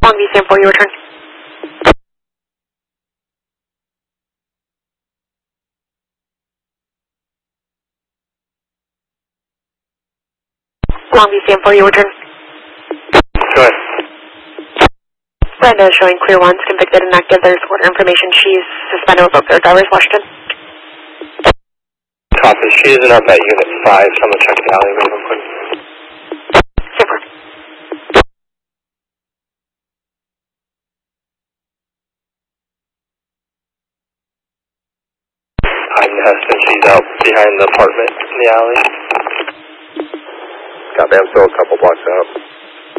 Long Beach Sam 4, your return. Long Beach Sam 4, your return. Go ahead. Brenda showing clear ones, convicted and active. There's order information. She's suspended with both their drivers, Washington. Copy. She isn't up at Unit 5, so I'm going to check the alleyway real quick. Super. Hi, Neston. She's out behind the apartment in the alley. Copy. I'm still a couple blocks out.